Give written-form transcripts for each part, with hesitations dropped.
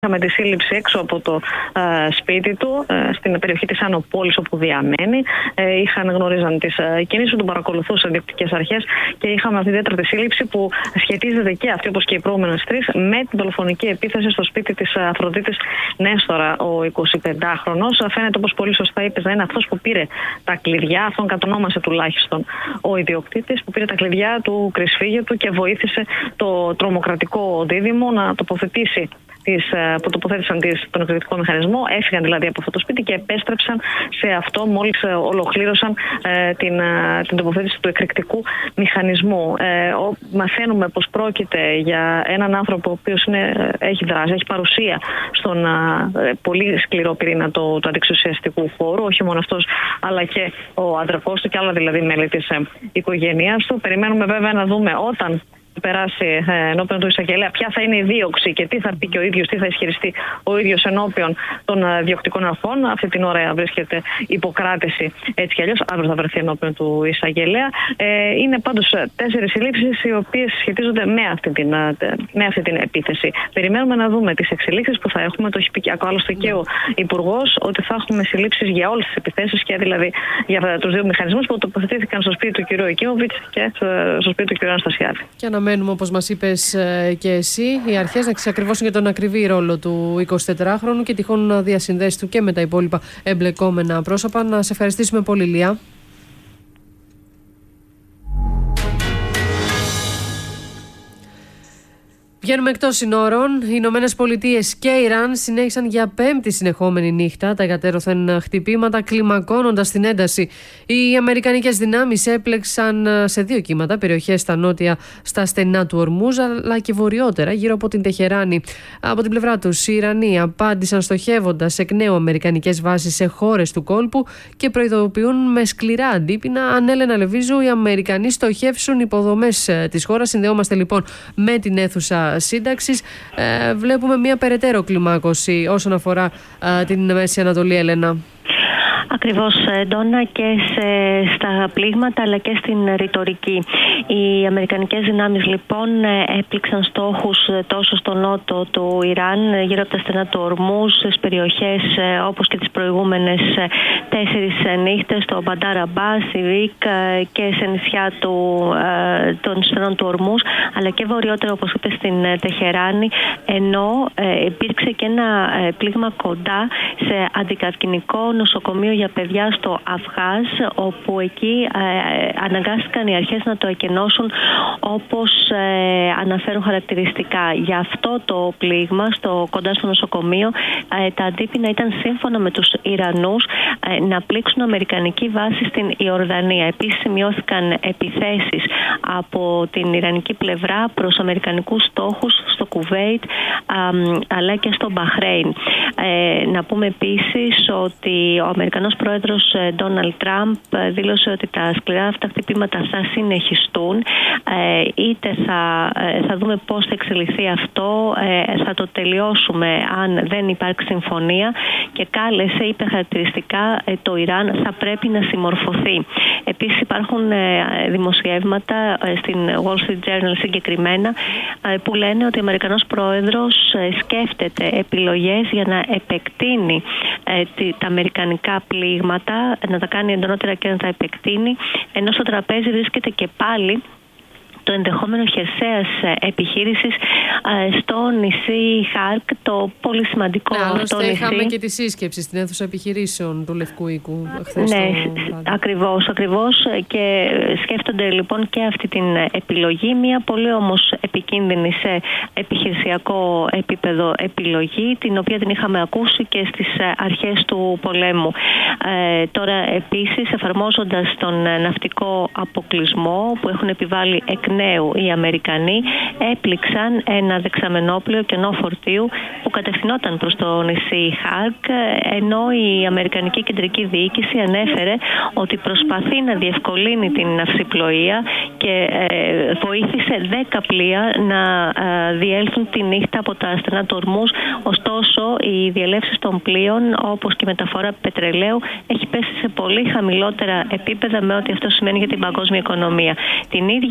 Είχαμε τη σύλληψη έξω από το σπίτι του, στην περιοχή της Άνω Πόλης όπου διαμένει. Γνωρίζαν τις κινήσεις του, τον παρακολουθούσαν διοκτικές αρχές και είχαμε αυτή την τέταρτη σύλληψη που σχετίζεται και αυτή, όπως και οι προηγούμενες τρεις, με την δολοφονική επίθεση στο σπίτι της Αφροδίτης Νέστορα. Ο 25χρονος φαίνεται, όπως πολύ σωστά είπες, να είναι αυτός που πήρε τα κλειδιά, αυτόν κατονόμασε τουλάχιστον ο ιδιοκτήτης, που πήρε τα κλειδιά του κρυσφύγετου και βοήθησε το τρομοκρατικό δίδυμο να τοποθετήσει που τοποθέτησαν τον εκρηκτικό μηχανισμό, έφυγαν δηλαδή από αυτό το σπίτι και επέστρεψαν σε αυτό μόλις ολοκλήρωσαν την τοποθέτηση του εκρηκτικού μηχανισμού. Μαθαίνουμε πως πρόκειται για έναν άνθρωπο ο οποίος έχει δράσει, έχει παρουσία στον πολύ σκληρό πυρήνα του αντιεξουσιαστικού χώρου, όχι μόνο αυτός αλλά και ο αδερφός του και άλλα δηλαδή μέλη της οικογένειας του. Περιμένουμε βέβαια να δούμε όταν περάσει ενώπιον του εισαγγελέα ποια θα είναι η δίωξη και τι θα πει και ο ίδιος, τι θα ισχυριστεί ο ίδιος ενώπιον των διοκτικών αρχών. Αυτή την ώρα βρίσκεται υποκράτηση έτσι κι αλλιώς, αύριο θα βρεθεί ενώπιον του εισαγγελέα. Είναι πάντως 4 συλλήψεις οι οποίες σχετίζονται με αυτή την επίθεση. Περιμένουμε να δούμε τις εξελίξεις που θα έχουμε. Το έχει πει άλλωστε και ο Υπουργός, ότι θα έχουμε συλλήψεις για όλες τις επιθέσεις και δηλαδή για τους δύο μηχανισμούς που τοποθετήθηκαν στο σπίτι του κ. Εκίμοβιτς και στο σπίτι του κ. Αναστασιάδη. Αναμένουμε, όπως μας είπες και εσύ, οι αρχές να εξακριβώσουν για τον ακριβή ρόλο του 24χρονου και τυχόν διασυνδέσεις του και με τα υπόλοιπα εμπλεκόμενα πρόσωπα. Να σε ευχαριστήσουμε πολύ, Λία. Βγαίνουμε εκτός συνόρων. Οι Ηνωμένες Πολιτείες και Ιράν συνέχισαν για 5η συνεχόμενη νύχτα τα εκατέρωθεν χτυπήματα, κλιμακώνοντας την ένταση. Οι αμερικανικές δυνάμεις έπλεξαν σε 2 κύματα περιοχές στα νότια στα στενά του Ορμούζ, αλλά και βορειότερα γύρω από την Τεχεράνη. Από την πλευρά τους, οι Ιρανοί απάντησαν στοχεύοντας εκ νέου αμερικανικές βάσεις σε χώρες του κόλπου και προειδοποιούν με σκληρά αντίπεινα αν Έλενα Λεβίζου οι Αμερικανοί στοχεύσουν υποδομές της χώρας. Συνδεόμαστε λοιπόν με την αίθουσα σύνταξης. Βλέπουμε μια περαιτέρω κλιμάκωση όσον αφορά την Μέση Ανατολή, Έλενα. Ακριβώς, Ντόνα, και στα πλήγματα αλλά και στην ρητορική. Οι αμερικανικές δυνάμεις λοιπόν έπληξαν στόχους τόσο στο νότο του Ιράν, γύρω από τα στενά του Ορμούζ, στις περιοχές όπως και τις προηγούμενες 4 νύχτες, στο Μπαντάρ Αμπάς, Ιρίκ και σε νησιά των στενών του Ορμούζ, αλλά και βορειότερα, όπως είπε, στην Τεχεράνη, ενώ υπήρξε και ένα πλήγμα κοντά σε αντικαυκινικό νοσοκομείο για παιδιά στο Αφχάζ, όπου εκεί αναγκάστηκαν οι αρχές να το εκενώσουν όπως αναφέρουν χαρακτηριστικά. Για αυτό το πλήγμα κοντά στο νοσοκομείο, τα αντίπεινα ήταν, σύμφωνα με τους Ιρανούς, να πλήξουν αμερικανική βάση στην Ιορδανία. Επίσης σημειώθηκαν επιθέσεις από την ιρανική πλευρά προς αμερικανικούς στόχους στο Κουβέιτ αλλά και στο Μπαχρέιν. Να πούμε επίσης ότι ο Αμερικανός πρόεδρος Ντόναλντ Τραμπ δήλωσε ότι τα σκληρά αυτά χτυπήματα θα συνεχιστούν. Είτε θα δούμε πώς θα εξελιχθεί αυτό, θα το τελειώσουμε αν δεν υπάρξει συμφωνία, και κάλεσε, είπε χαρακτηριστικά, το Ιράν θα πρέπει να συμμορφωθεί. Επίσης υπάρχουν δημοσιεύματα στην Wall Street Journal συγκεκριμένα που λένε ότι ο Αμερικανός πρόεδρος σκέφτεται επιλογές για να επεκτείνει τα αμερικανικά πλήγματα, να τα κάνει εντονότερα και να τα επεκτείνει, ενώ στο τραπέζι βρίσκεται και πάλι το ενδεχόμενο χερσαίας επιχείρησης στο νησί Χάρκ, το πολύ σημαντικό αυτό νησί. Είχαμε και τη σύσκεψη στην αίθουσα επιχειρήσεων του Λευκού Οίκου χθες. Ναι, ακριβώς. Και σκέφτονται λοιπόν και αυτή την επιλογή, μια πολύ όμως επικίνδυνη σε επιχειρησιακό επίπεδο επιλογή, την οποία την είχαμε ακούσει και στις αρχές του πολέμου. Τώρα επίσης, εφαρμόζοντας τον ναυτικό αποκλεισμό που έχουν επιβάλει εκ νέου οι Αμερικανοί, έπληξαν ένα δεξαμενόπλαιο κενό φορτίου που κατευθυνόταν προς το νησί Χάρκ, ενώ η Αμερικανική Κεντρική Διοίκηση ανέφερε ότι προσπαθεί να διευκολύνει την ναυσιπλοεία και βοήθησε 10 πλοία να διέλθουν τη νύχτα από τα στενά του Ορμούζ. Ωστόσο, οι διελεύσεις των πλοίων, όπως και η μεταφορά πετρελαίου, έχει πέσει σε πολύ χαμηλότερα επίπεδα με ό,τι αυτό σημαίνει για την παγκόσμια οικονομία. Την ίδια ώρα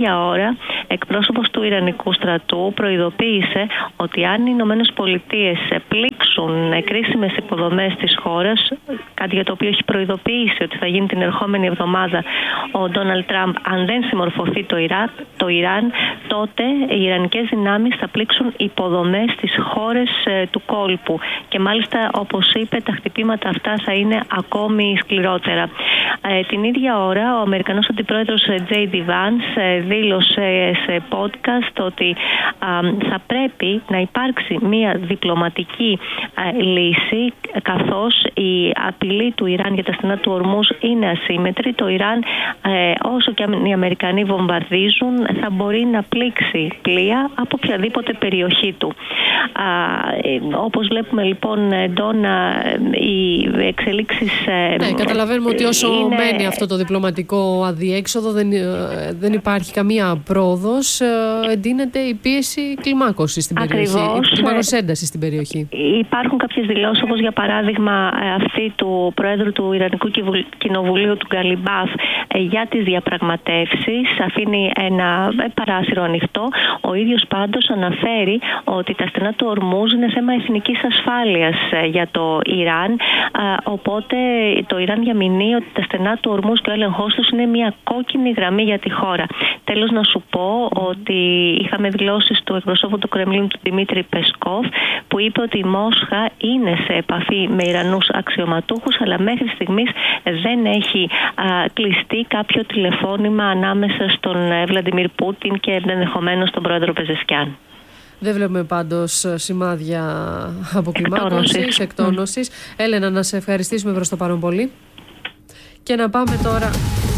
τώρα, εκπρόσωπος του Ιρανικού στρατού προειδοποίησε ότι αν οι Ηνωμένες Πολιτείες πλήξουν κρίσιμες υποδομές της χώρας, κάτι για το οποίο έχει προειδοποιήσει ότι θα γίνει την ερχόμενη εβδομάδα ο Ντόναλντ Τραμπ, αν δεν συμμορφωθεί το Ιράν, τότε οι Ιρανικές δυνάμεις θα πλήξουν υποδομές στις χώρες του κόλπου. Και μάλιστα, όπως είπε, τα χτυπήματα αυτά θα είναι ακόμη σκληρότερα. Την ίδια ώρα, ο Αμερικανός Αντιπρόεδρος J.D. Vance δήλωσε σε podcast ότι θα πρέπει να υπάρξει μια διπλωματική λύση, καθώς η απειλή του Ιράν για τα στενά του Ορμούζ είναι ασύμετρη. Το Ιράν, όσο και αν οι Αμερικανοί βομβαρδίζουν, θα μπορεί να πλήξει πλοία από οποιαδήποτε περιοχή του. Όπως βλέπουμε λοιπόν, Ντόνα, οι εξελίξεις... Ναι, καταλαβαίνουμε ότι όσο μένει αυτό το διπλωματικό αδιέξοδο, δεν υπάρχει καμία πρόοδος, εντείνεται η πίεση κλιμάκωσης στην περιοχή, κλιμάκωσης έντασης στην περιοχή. Υπάρχουν κάποιες δηλώσεις, όπως για παράδειγμα αυτή του Προέδρου του Ιρανικού Κοινοβουλίου, του Γκαλιμπάφ, για τις διαπραγματεύσεις. Αφήνει ένα παράθυρο ανοιχτό. Ο ίδιος πάντως αναφέρει ότι τα στενά του Ορμούζ είναι θέμα εθνικής ασφάλειας για το Ιράν, οπότε το Ιράν διαμηνύει ότι τα στενά του Ορμούζ και ο έλεγχός τους είναι μια κόκκινη γραμμή για τη χώρα. Τέλος, να σου πω ότι είχαμε δηλώσεις του εκπροσώπου του Κρεμλίνου, του Δημήτρη Πεσκόφ, που είπε ότι η Μόσχα είναι σε επαφή με Ιρανούς αξιωματούχους, αλλά μέχρι στιγμής δεν έχει κλειστεί κάποιο τηλεφώνημα ανάμεσα στον Βλαντιμίρ Πούτιν και ενδεχομένως τον πρόεδρο Πεζεσκιάν. Δεν βλέπουμε πάντως σημάδια αποκλιμάκωσης, εκτόνωσης. Έλενα, να σε ευχαριστήσουμε προς το παρόν πολύ. Και να πάμε τώρα...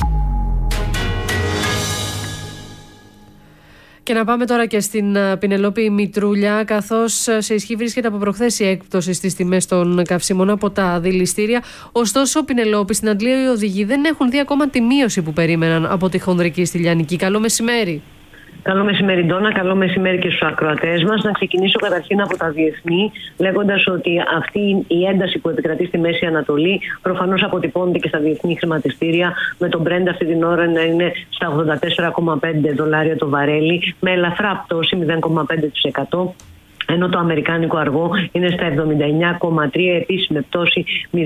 Και να πάμε τώρα και στην Πινελόπη Μητρούλια, καθώς σε ισχύ βρίσκεται από προχθές η έκπτωση στις τιμές των καυσίμων από τα δηληστήρια. Ωστόσο, Πινελόπη, στην Αντλία οι οδηγοί δεν έχουν δει ακόμα τη μείωση που περίμεναν από τη χονδρική στη Λιανική. Καλό μεσημέρι. Καλό μεσημέρι, Ντόνα. Καλό μεσημέρι και στους ακροατές μας. Να ξεκινήσω καταρχήν από τα διεθνή, λέγοντας ότι αυτή η ένταση που επικρατεί στη Μέση Ανατολή προφανώς αποτυπώνεται και στα διεθνή χρηματιστήρια, με τον Brent αυτή την ώρα να είναι στα $84,5 το βαρέλι, με ελαφρά πτώση 0,5%. Ενώ το αμερικάνικο αργό είναι στα 79,3, επίσης με πτώση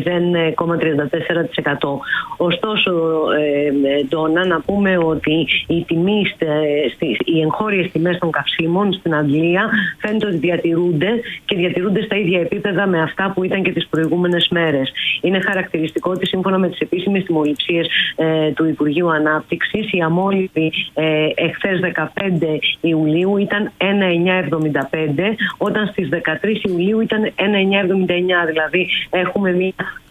0,34%. Ωστόσο, Ντόνα, να πούμε ότι οι εγχώριες τιμές των καυσίμων στην Αγγλία φαίνεται ότι διατηρούνται στα ίδια επίπεδα με αυτά που ήταν και τις προηγούμενες μέρες. Είναι χαρακτηριστικό ότι σύμφωνα με τις επίσημες τιμοληψίες του Υπουργείου Ανάπτυξης, η αμόλυβη εχθές 15 Ιουλίου ήταν 1,975, όταν στις 13 Ιουλίου ήταν 1,979, δηλαδή έχουμε μια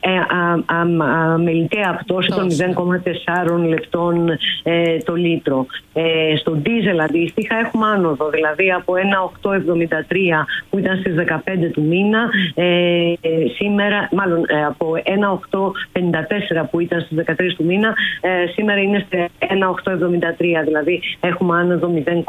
αμεληταία πτώση των 0,4 λεπτών το λίτρο. Στο ντίζελ αντίστοιχα έχουμε άνοδο, δηλαδή από 1,873 που ήταν στις 15 του μήνα, σήμερα, μάλλον από 1,854 που ήταν στις 13 του μήνα, σήμερα είναι σε 1,873, δηλαδή έχουμε άνοδο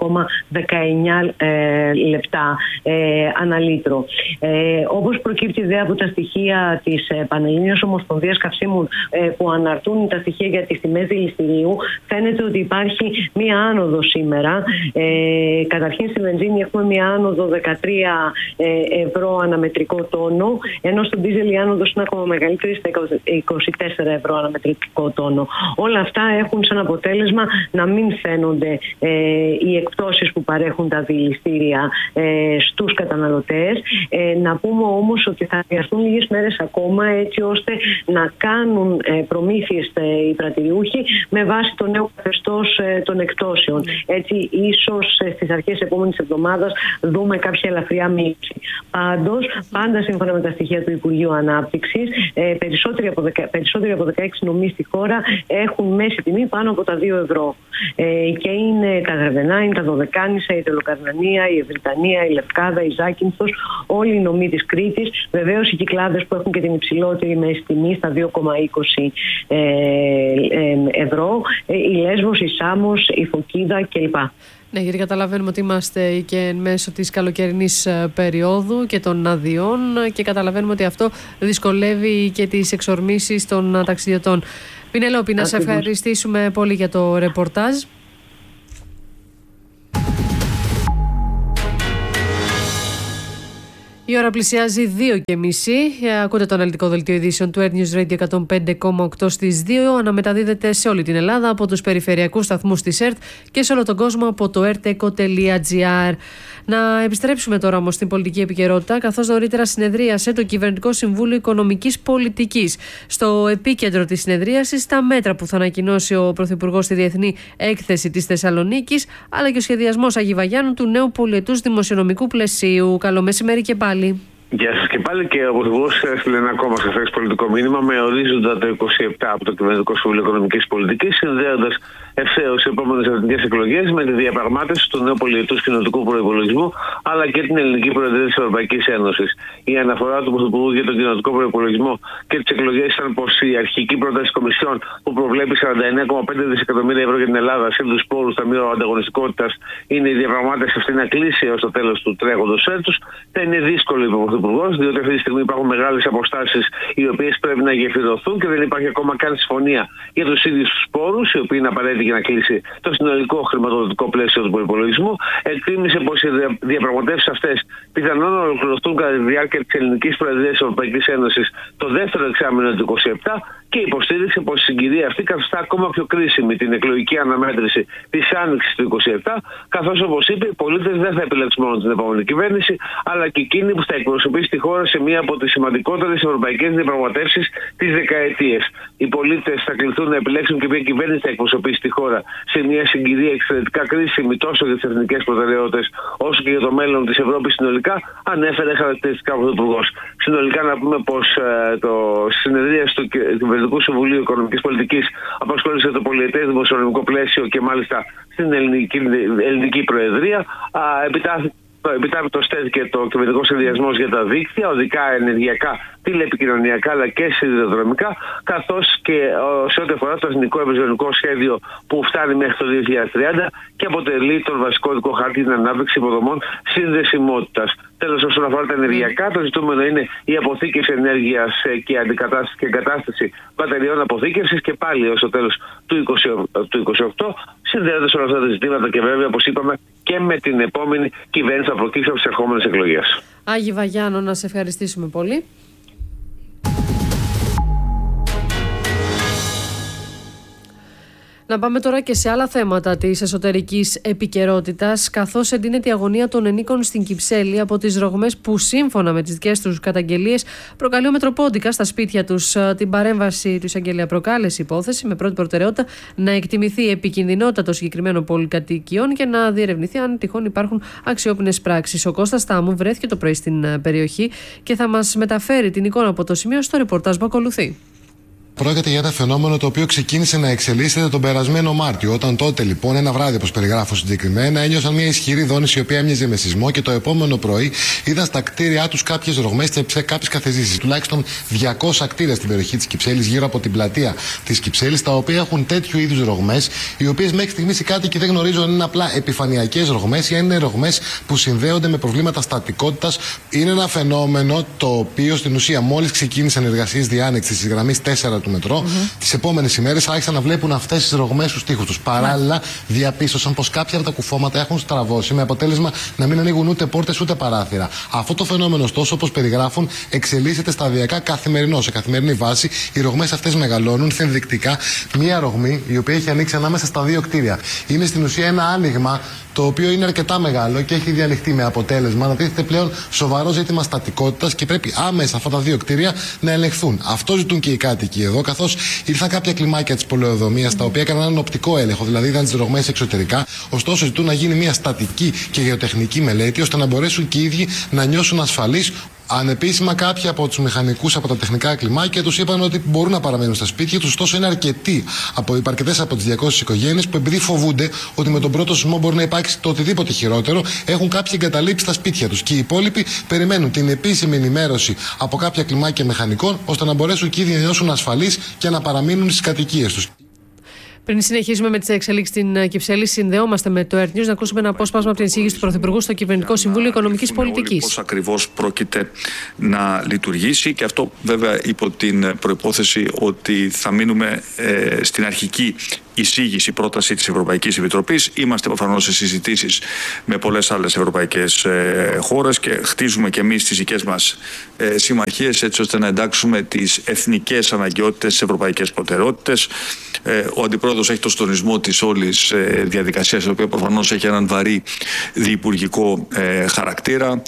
0,19 λεπτά ανά λίτρο. Όπως προκύπτει δε από τα στοιχεία της Πανελλήνιας Ομοσπονδίας Καυσίμων που αναρτούν τα στοιχεία για τις τιμές δηληστηρίου, φαίνεται ότι υπάρχει μία άνοδο σήμερα. Καταρχήν στη βενζίνη έχουμε μία άνοδο 13 ευρώ αναμετρικό τόνο, ενώ στο ντίζελ η άνοδος είναι ακόμα μεγαλύτερη, στα 24 ευρώ αναμετρικό τόνο. Όλα αυτά έχουν σαν αποτέλεσμα να μην φαίνονται οι εκπτώσεις που παρέχουν τα δηληστήρια στους καταναλωτές. Να πούμε όμως ότι θα χρειαστούν λίγες μέρες ακόμα, έτσι ώστε να κάνουν προμήθειες οι πρατηριούχοι με βάση το νέο καθεστώς των εκπτώσεων. Έτσι, ίσως στις αρχές της επόμενης εβδομάδας δούμε κάποια ελαφριά μείωση. Πάντως, πάντα σύμφωνα με τα στοιχεία του Υπουργείου Ανάπτυξης, περισσότεροι από 16 νομοί στη χώρα έχουν μέση τιμή πάνω από τα 2 ευρώ. Και είναι τα Γραβενά, είναι τα Δωδεκάνησα, η Τελοκαρνανία, η Ευρυτανία, η Λευκάδα, η Ζάκυνθος, όλοι οι νομοί της Κρήτης. Βεβαίως οι Κυκλάδες που έχουν και την υψηλότερη μέση τιμή στα 2,20 ευρώ, η Λέσβος, η Σάμος, η Φωκίδα κλπ. Ναι, γιατί καταλαβαίνουμε ότι είμαστε και εν μέσω της καλοκαιρινής περίοδου και των αδειών και καταλαβαίνουμε ότι αυτό δυσκολεύει και τις εξορμήσεις των ταξιδιωτών. Πινελόπη, να σε ευχαριστήσουμε πολύ για το ρεπορτάζ. Η ώρα πλησιάζει 2:30. Ακούτε το αναλυτικό δελτίο ειδήσεων του Air News Radio 105,8 στις 2. Αναμεταδίδεται σε όλη την Ελλάδα από τους περιφερειακούς σταθμούς της ΕΡΤ και σε όλο τον κόσμο από το erteco.gr. Να επιστρέψουμε τώρα όμως στην πολιτική επικαιρότητα, καθώς νωρίτερα συνεδρίασε το Κυβερνητικό Συμβούλιο Οικονομικής Πολιτικής. Στο επίκεντρο της συνεδρίασης τα μέτρα που θα ανακοινώσει ο Πρωθυπουργός στη Διεθνή Έκθεση της Θεσσαλονίκης, αλλά και ο σχεδιασμός Αγιβαγιάννου του νέου πολιετούς δημοσιονομικού πλαισίου. Καλό μεσημέρι και πάλι. Γεια σας και πάλι. Και ο Πρωθυπουργός έστειλε ένα ακόμα σαφές πολιτικό μήνυμα με ορίζοντα το 27 από το Κυβερνητικό Συμβούλιο Οικονομικής Πολιτικής, συνδέοντας ευθέως οι επόμενες εθνικές εκλογές με τη διαπραγμάτευση του νέου πολιετούς κοινοτικού προϋπολογισμού αλλά και την ελληνική προεδρία της Ευρωπαϊκής Ένωσης. Η αναφορά του Πρωθυπουργού για τον κοινοτικό προϋπολογισμό και τις εκλογές ήταν πως η αρχική πρόταση της Κομισιόν, που προβλέπει 49,5 δισεκατομμύρια ευρώ για την Ελλάδα σε τους πόρους Ταμείου Ανταγωνιστικότητας, είναι η διαπραγμάτευση αυτή να κλείσει έως το τέλος του τρέχοντος έτους. Θα είναι δύσκολο, είπε ο Πρωθυπουργός, διότι αυτή τη στιγμή υπάρχουν μεγάλες αποστάσεις οι οποίες πρέπει να γεφυρωθούν και δεν υπάρχει ακόμα καν συμφωνία για τους ίδιους τους πόρους, οι οποίοι είναι απαραίτητοι για να κλείσει το συνολικό χρηματοδοτικό πλαίσιο του προϋπολογισμού. Εκτίμησε πως οι διαπραγματεύσεις αυτές πιθανόν να ολοκληρωθούν κατά τη διάρκεια της ελληνικής προεδρίας της Ευρωπαϊκής Ένωσης το δεύτερο εξάμηνο του 2027 και υποστήριξε πως η συγκυρία αυτή καθιστά ακόμα πιο κρίσιμη την εκλογική αναμέτρηση της άνοιξης του 2027, καθώς, όπως είπε, οι πολίτες δεν θα επιλέξουν μόνο την επόμενη κυβέρνηση, αλλά και εκείνη που θα εκπροσωπήσει τη χώρα σε μία από τις σημαντικότερες ευρωπαϊκές διαπραγματεύσεις της δεκαετίας. Οι πολίτες θα κληθούν να επιλέξουν και ποια κυβέρνηση θα εκπροσωπήσει τη χώρα σε μια συγκυρία εξαιρετικά κρίσιμη τόσο για τις εθνικές προτεραιότητες όσο και για το μέλλον της Ευρώπης συνολικά, ανέφερε χαρακτηριστικά ο Πρωθυπουργός. Συνολικά, να πούμε πως το συνεδρίαση του Κυβερνητικού Συμβουλίου Οικονομικής Πολιτικής απασχόλησε το πολιετές δημοσιονομικό πλαίσιο και μάλιστα στην ελληνική προεδρία. Επιτάπητος τέθηκε το κυβερνητικό σχεδιασμός για τα δίκτυα, οδικά, ενεργειακά, τηλεπικοινωνιακά αλλά και σιδηροδρομικά, καθώς και σε ό,τι αφορά το εθνικό ευρυζωνικό σχέδιο που φτάνει μέχρι το 2030 και αποτελεί τον βασικό οδικό χάρτη για την ανάπτυξη υποδομών συνδεσιμότητας. Τέλος, όσον αφορά τα ενεργειακά, το ζητούμενο είναι η αποθήκευση ενέργειας και εγκατάσταση μπαταριών αποθήκευσης και πάλι ως το τέλος του 2028, συνδέοντας όλα αυτά τα ζητήματα και βέβαια, όπως είπαμε, και με την επόμενη κυβέρνηση θα προκύψει από τις ερχόμενες εκλογές. Αγιβαγιάννου, να σε ευχαριστήσουμε πολύ. Να πάμε τώρα και σε άλλα θέματα της εσωτερικής επικαιρότητας, καθώς εντείνεται η αγωνία των ενίκων στην Κυψέλη από τις ρογμές που, σύμφωνα με τις δικές τους καταγγελίες, προκαλεί ο Μετροπόντικα στα σπίτια τους. Την παρέμβαση του εισαγγελέα προκάλεσε υπόθεση με πρώτη προτεραιότητα να εκτιμηθεί η επικινδυνότητα των συγκεκριμένων πολυκατοικιών και να διερευνηθεί αν τυχόν υπάρχουν αξιόπινες πράξεις. Ο Κώστας Τάμου βρέθηκε το πρωί στην περιοχή και θα μας μεταφέρει την εικόνα από το σημείο στο ρεπορτάζ που ακολουθεί. Πρόκειται για ένα φαινόμενο το οποίο ξεκίνησε να εξελίσσεται τον περασμένο Μάρτιο. Όταν τότε λοιπόν ένα βράδυ, όπως περιγράφω συγκεκριμένα, ένιωσαν μια ισχυρή δόνηση η οποία έμοιαζε με σεισμό και το επόμενο πρωί είδαν στα κτίρια τους κάποιες ρογμές και κάποιες καθεζήσεις. Τουλάχιστον 200 κτίρια στην περιοχή της Κυψέλης, γύρω από την πλατεία της Κυψέλης, τα οποία έχουν τέτοιου είδους ρογμές, οι οποίες μέχρι στιγμής οι κάτοικοι δεν γνωρίζουν αν είναι απλά επιφανειακές ρογμές ή αν είναι ρογμές που συνδέονται με προβλήματα στατικότητας. Είναι ένα φαινόμενο το οποίο στην ουσία μόλις ξεκίνησαν εργασίες διάνεξης της γραμμής 4 του μετρό, τις επόμενες ημέρες άρχισαν να βλέπουν αυτές τις ρογμές στους τοίχους τους. Παράλληλα, διαπίστωσαν πως κάποια από τα κουφώματα έχουν στραβώσει, με αποτέλεσμα να μην ανοίγουν ούτε πόρτες ούτε παράθυρα. Αυτό το φαινόμενο, ωστόσο, όπως περιγράφουν, εξελίσσεται σταδιακά καθημερινώς. Σε καθημερινή βάση, οι ρογμές αυτές μεγαλώνουν. Ενδεικτικά, μία ρογμή η οποία έχει ανοίξει ανάμεσα στα δύο κτίρια. Είναι στην ουσία ένα άνοιγμα το οποίο είναι αρκετά μεγάλο και έχει διανοιχτεί, με αποτέλεσμα να τίθεται πλέον σοβαρό ζήτημα στατικότητας και πρέπει άμεσα αυτά τα δύο κτίρια να ελεγχθούν. Αυτό ζητούν και οι κάτοικοι εδώ, καθώς ήρθαν κάποια κλιμάκια της πολεοδομίας τα οποία έκαναν έναν οπτικό έλεγχο, δηλαδή είδαν τις ρογμές εξωτερικά. Ωστόσο, ζητούν να γίνει μια στατική και γεωτεχνική μελέτη ώστε να μπορέσουν και οι ίδιοι να νιώσουν ασφαλείς. Ανεπίσημα, κάποιοι από τους μηχανικούς από τα τεχνικά κλιμάκια τους είπαν ότι μπορούν να παραμένουν στα σπίτια τους. Ωστόσο, είναι αρκετές από τις 200 οικογένειες που, επειδή φοβούνται ότι με τον πρώτο σεισμό μπορεί να υπάρξει το οτιδήποτε χειρότερο, έχουν κάποιοι εγκαταλείψει τα σπίτια τους. Και οι υπόλοιποι περιμένουν την επίσημη ενημέρωση από κάποια κλιμάκια μηχανικών, ώστε να μπορέσουν και οι ίδιοι να νιώσουν ασφαλείς και να παραμείνουν στις κατοικίες τους. Πριν συνεχίσουμε με τις εξελίξεις στην Κυψέλη, συνδεόμαστε με το Earth News να ακούσουμε ένα απόσπασμα από την εισήγηση του Πρωθυπουργού στο Κυβερνητικό Συμβούλιο Οικονομικής Πολιτικής. Πώς ακριβώς πρόκειται να λειτουργήσει, και αυτό βέβαια υπό την προϋπόθεση ότι θα μείνουμε στην αρχική εισήγηση, πρόταση της Ευρωπαϊκής Επιτροπής. Είμαστε προφανώς σε συζητήσεις με πολλές άλλες ευρωπαϊκές χώρες και χτίζουμε και εμείς τις δικές μας συμμαχίες, έτσι ώστε να εντάξουμε τις εθνικές αναγκαιότητες στις ευρωπαϊκές προτεραιότητες. Ο Αντιπρόεδρος έχει το συντονισμό της όλης διαδικασίας, η οποία προφανώς έχει έναν βαρύ διυπουργικό χαρακτήρα.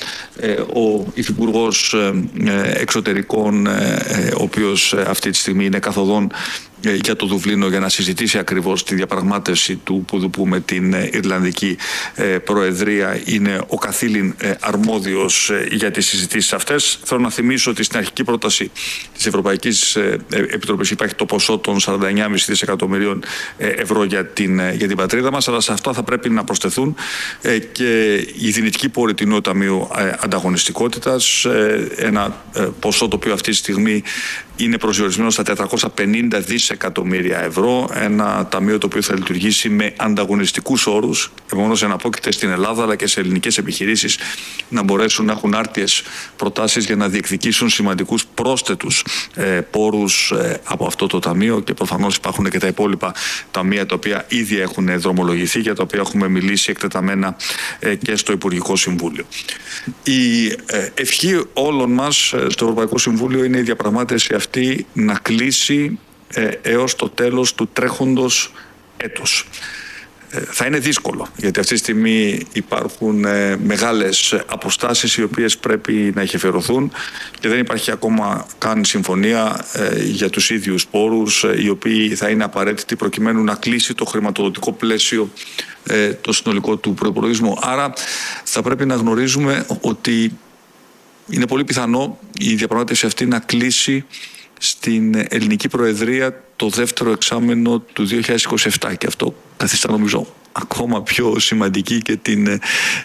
Ο Υφυπουργός Εξωτερικών, ο οποίος αυτή τη στιγμή είναι καθοδόν για το Δουβλίνο για να συζητήσει ακριβώς τη διαπραγμάτευση του Πουδουπού με την Ιρλανδική Προεδρία, είναι ο καθήλυν αρμόδιος για τις συζητήσεις αυτές. Θέλω να θυμίσω ότι στην αρχική πρόταση της Ευρωπαϊκής Επιτροπής υπάρχει το ποσό των 49,5 δισεκατομμυρίων ευρώ για την πατρίδα μας, αλλά σε αυτά θα πρέπει να προσθεθούν και η δυνητική πόρη του Νέου Ταμείου Ανταγωνιστικότητας, ένα ποσό το οποίο αυτή τη στιγμή είναι προσδιορισμένο στα 450 δισεκατομμύρια ευρώ, ένα ταμείο το οποίο θα λειτουργήσει με ανταγωνιστικούς όρους, επομένως εναπόκειται στην Ελλάδα αλλά και σε ελληνικές επιχειρήσεις να μπορέσουν να έχουν άρτιες προτάσεις για να διεκδικήσουν σημαντικούς πρόσθετους πόρους από αυτό το ταμείο, και προφανώς υπάρχουν και τα υπόλοιπα ταμεία τα οποία ήδη έχουν δρομολογηθεί, για τα οποία έχουμε μιλήσει εκτεταμένα και στο Υπουργικό Συμβούλιο. Η ευχή όλων μας στο Ευρωπαϊκό Συμβούλιο είναι η διαπραγμάτευση αυτή να κλείσει έως το τέλος του τρέχοντος έτους. Θα είναι δύσκολο, γιατί αυτή τη στιγμή υπάρχουν μεγάλες αποστάσεις οι οποίες πρέπει να γεφυρωθούν και δεν υπάρχει ακόμα καν συμφωνία για τους ίδιους πόρους, οι οποίοι θα είναι απαραίτητοι προκειμένου να κλείσει το χρηματοδοτικό πλαίσιο το συνολικό του προϋπολογισμού. Άρα θα πρέπει να γνωρίζουμε ότι είναι πολύ πιθανό η διαπραγμάτευση αυτή να κλείσει στην ελληνική Προεδρία το δεύτερο εξάμηνο του 2027, και αυτό καθιστά νομίζω ακόμα πιο σημαντική και την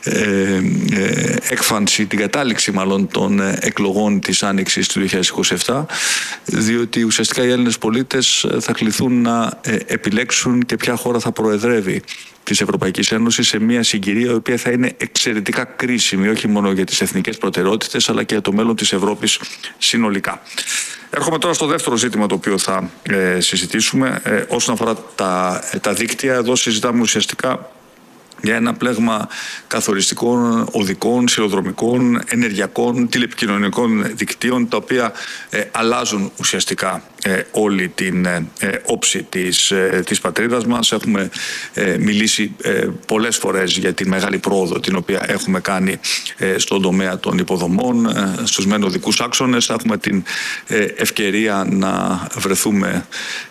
έκφανση, την κατάληξη μάλλον των εκλογών της Άνοιξης του 2027, διότι ουσιαστικά οι Έλληνες πολίτες θα κληθούν να επιλέξουν και ποια χώρα θα προεδρεύει της Ευρωπαϊκής Ένωσης σε μια συγκυρία η οποία θα είναι εξαιρετικά κρίσιμη, όχι μόνο για τις εθνικές προτεραιότητες αλλά και για το μέλλον της Ευρώπης συνολικά. Έρχομαι τώρα στο δεύτερο ζήτημα το οποίο θα συζητήσουμε. Όσον αφορά τα δίκτυα, εδώ συζητάμε ουσιαστικά για ένα πλέγμα καθοριστικών οδικών, σιδηροδρομικών, ενεργειακών, τηλεπικοινωνικών δικτύων, τα οποία αλλάζουν ουσιαστικά όλη την όψη της πατρίδας μας. Έχουμε μιλήσει πολλές φορές για τη μεγάλη πρόοδο την οποία έχουμε κάνει στον τομέα των υποδομών, στους μεν οδικούς άξονες. Θα έχουμε την ευκαιρία να βρεθούμε,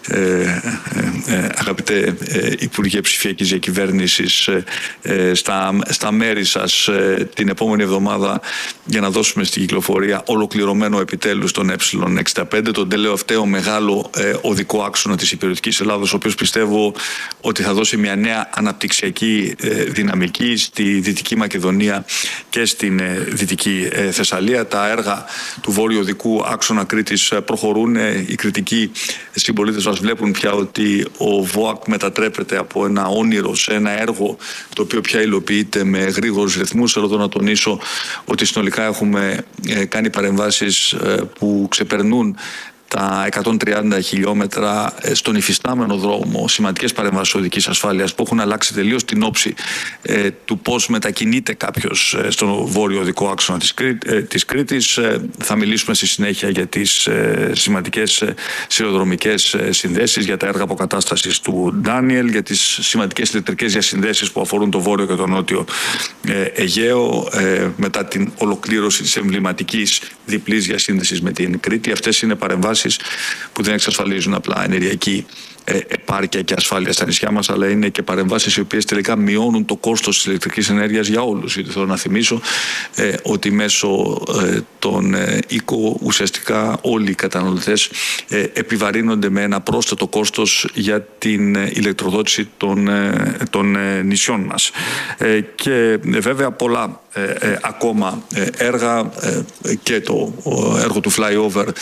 αγαπητέ Υπουργέ Ψηφιακής Διακυβέρνησης, στα μέρη σας την επόμενη εβδομάδα για να δώσουμε στην κυκλοφορία ολοκληρωμένο επιτέλους τον Ε65, τον τελευταίο μεγάλο οδικό άξονα της υπηρετικής Ελλάδος, ο οποίος πιστεύω ότι θα δώσει μια νέα αναπτυξιακή δυναμική στη Δυτική Μακεδονία και στην Δυτική Θεσσαλία. Τα έργα του βόρειο οδικού άξονα Κρήτης προχωρούν. Οι κριτικοί συμπολίτες μας βλέπουν πια ότι ο ΒΟΑΚ μετατρέπεται από ένα όνειρο σε ένα έργο το οποίο πια υλοποιείται με γρήγορους ρυθμούς. Θέλω εδώ να τονίσω ότι συνολικά έχουμε κάνει παρεμβάσεις που ξεπερνούν τα 130 χιλιόμετρα στον υφιστάμενο δρόμο, σημαντικές παρεμβάσεις οδικής ασφάλειας που έχουν αλλάξει τελείως την όψη του πώς μετακινείται κάποιος στον βόρειο οδικό άξονα της Κρήτης. Θα μιλήσουμε στη συνέχεια για τις σημαντικές σιδηροδρομικές συνδέσεις, για τα έργα αποκατάστασης του Ντάνιελ, για τις σημαντικές ηλεκτρικές διασυνδέσεις που αφορούν το βόρειο και το νότιο Αιγαίο, μετά την ολοκλήρωση της εμβληματικής διπλής διασύνδεσης με την Κρήτη. Αυτές είναι παρεμβάσεις που δεν εξασφαλίζουν απλά ενεργειακή επάρκεια και ασφάλεια στα νησιά μας, αλλά είναι και παρεμβάσεις οι οποίες τελικά μειώνουν το κόστος της ηλεκτρικής ενέργειας για όλους. Γιατί θέλω να θυμίσω ότι μέσω των οίκο ουσιαστικά όλοι οι καταναλωτές επιβαρύνονται με ένα πρόσθετο κόστος για την ηλεκτροδότηση των νησιών μας. Και βέβαια πολλά ακόμα έργα, και το έργο του flyover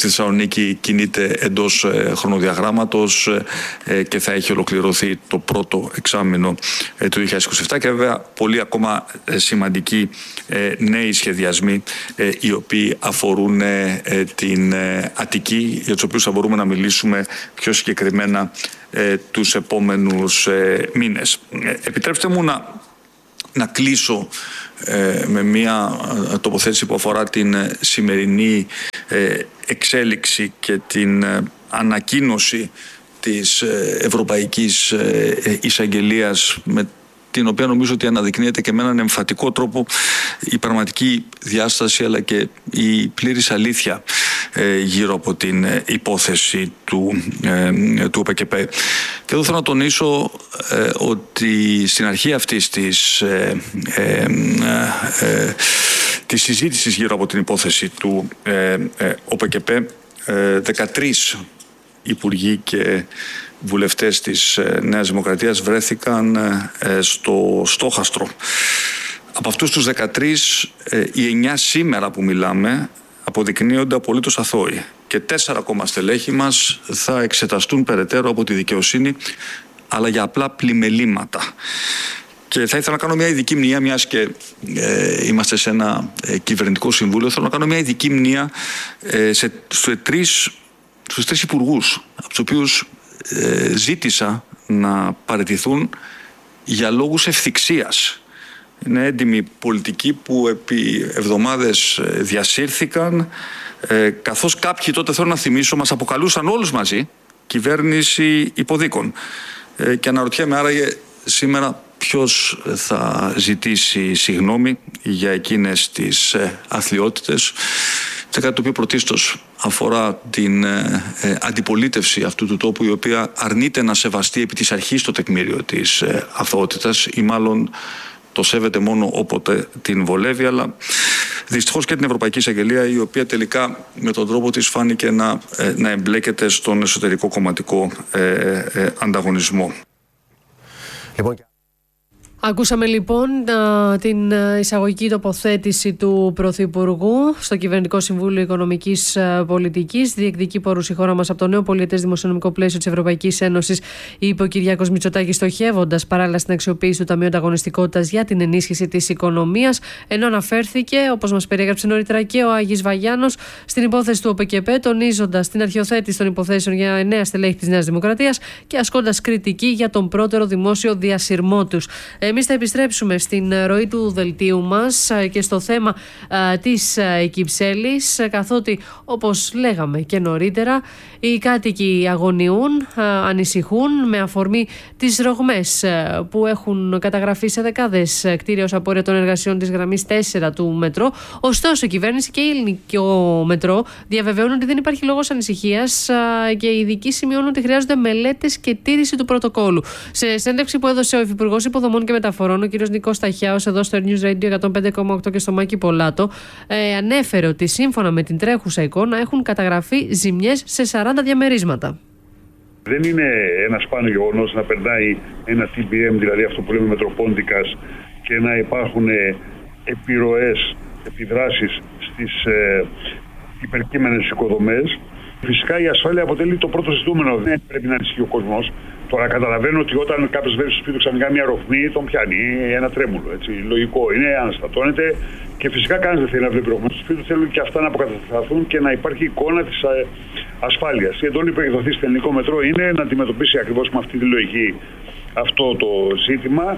στη Θεσσαλονίκη κινείται εντός χρονοδιαγράμματος και θα έχει ολοκληρωθεί το πρώτο εξάμηνο του 2027 και βέβαια πολλοί ακόμα σημαντικοί νέοι σχεδιασμοί οι οποίοι αφορούν την Αττική, για τους οποίους θα μπορούμε να μιλήσουμε πιο συγκεκριμένα τους επόμενους μήνες. Επιτρέψτε μου να κλείσω με μια τοποθέτηση που αφορά την σημερινή εξέλιξη και την ανακοίνωση της Ευρωπαϊκής Εισαγγελίας, με την οποία νομίζω ότι αναδεικνύεται και με έναν εμφατικό τρόπο η πραγματική διάσταση αλλά και η πλήρης αλήθεια γύρω από την υπόθεση του ΟΠΚΠ. Και εδώ θέλω να τονίσω ότι στην αρχή αυτής της συζήτησης γύρω από την υπόθεση του ΟΠΚΠ 13 υπουργοί και βουλευτές της Νέας Δημοκρατίας βρέθηκαν στο στόχαστρο. Από αυτούς τους 13, οι 9 σήμερα που μιλάμε αποδεικνύονται απολύτως αθώοι και 4 ακόμα στελέχη μας θα εξεταστούν περαιτέρω από τη δικαιοσύνη, αλλά για απλά πλημελήματα. Και θα ήθελα να κάνω μια ειδική μνήα, μιας και είμαστε σε ένα κυβερνητικό συμβούλιο, θέλω να κάνω μια ειδική μνήα στους 3 υπουργούς, από τους οποίους ζήτησα να παραιτηθούν για λόγους ευθυξίας. Είναι έντιμοι πολιτικοί που επί εβδομάδες διασύρθηκαν, καθώς κάποιοι, τότε θέλω να θυμίσω, μας αποκαλούσαν όλους μαζί κυβέρνηση υποδίκων. Και αναρωτιέμαι άραγε σήμερα ποιος θα ζητήσει συγγνώμη για εκείνες τις αθλιότητες. Κάτι το οποίο πρωτίστως αφορά την αντιπολίτευση αυτού του τόπου, η οποία αρνείται να σεβαστεί επί της αρχής το τεκμήριο της αθωότητας ή μάλλον το σέβεται μόνο όποτε την βολεύει, αλλά δυστυχώς και την Ευρωπαϊκή Εισαγγελία, η οποία τελικά με τον τρόπο της φάνηκε να εμπλέκεται στον εσωτερικό κομματικό ανταγωνισμό. Ακούσαμε λοιπόν την εισαγωγική τοποθέτηση του Πρωθυπουργού στο Κυβερνητικό Συμβούλιο Οικονομικής Πολιτικής. Διεκδικεί πόρους η χώρα μας από το νέο πολιετές δημοσιονομικό πλαίσιο της Ευρωπαϊκής Ένωσης, είπε ο Κυριάκος Μητσοτάκης, στοχεύοντας παράλληλα στην αξιοποίηση του Ταμείου Ανταγωνιστικότητας για την ενίσχυση της οικονομίας. Ενώ αναφέρθηκε, όπως μας περιέγραψε νωρίτερα και ο Άγης Βαγιάννος, στην υπόθεση του ΟΠΚΠ, τονίζοντας την αρχιοθέτηση των υποθέσεων για 9 στελέχη της Νέας Δημοκρατίας και ασκώντας κριτική για τον πρώτερο δημόσιο διασυρμό τους. Εμείς θα επιστρέψουμε στην ροή του δελτίου μας και στο θέμα της Κυψέλης, καθότι όπως λέγαμε και νωρίτερα, οι κάτοικοι αγωνιούν, ανησυχούν με αφορμή τις ρογμές που έχουν καταγραφεί σε δεκάδες κτίρια ως απόρρια των εργασιών της γραμμής 4 του μετρό. Ωστόσο, η κυβέρνηση και η ελληνικό μετρό διαβεβαιώνουν ότι δεν υπάρχει λόγος ανησυχίας και οι ειδικοί σημειώνουν ότι χρειάζονται μελέτες και τήρηση του πρωτοκόλου. Σε συνέντευξη που έδωσε ο Υφυπουργός Υποδομών και Μεταφορών, ο κ. Νικός Ταχιάος, εδώ στο News Radio 105,8 και στο Μάκη Πολάτο, ανέφερε ότι σύμφωνα με την τρέχουσα εικόνα έχουν καταγραφεί ζημιές σε 40 διαμερίσματα. Δεν είναι ένα σπάνιο γεγονός να περνάει ένα TBM, δηλαδή αυτό που λέμε μετροπόντικας, και να υπάρχουν επιρροές, επιδράσεις στις υπερκείμενες οικοδομές. Φυσικά η ασφάλεια αποτελεί το πρώτο ζητούμενο. Δεν πρέπει να ανησυχεί ο κόσμος. Τώρα καταλαβαίνω ότι όταν κάποιος βλέπει στο σπίτι του ξαφνικά μια ρογμή, τον πιάνει ένα τρέμουλο. Έτσι. Λογικό είναι, αναστατώνεται και φυσικά κανείς δεν θέλει να βλέπει ρογμή στο σπίτι του. Θέλουν και αυτά να αποκατασταθούν και να υπάρχει εικόνα της ασφάλειας. Η εντολή που έχει δοθεί στο ελληνικό μετρό είναι να αντιμετωπίσει ακριβώς με αυτή τη λογική αυτό το ζήτημα.